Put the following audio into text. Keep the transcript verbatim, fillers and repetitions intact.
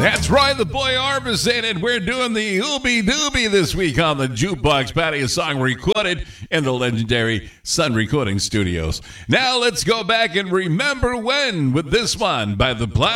That's Roy the Boy Orbison, and we're doing the Ooby Dooby this week on the Jukebox Patty, a song recorded in the legendary Sun Recording Studios. Now let's go back and remember when with this one by the Plow.